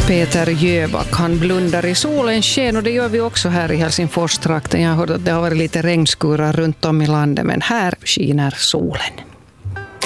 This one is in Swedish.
Peter Jöback, han blundar i solens sken och det gör vi också här i Helsingfors-trakten. Jag har hört att det har varit lite regnskurar runt om i landet, men här skiner solen.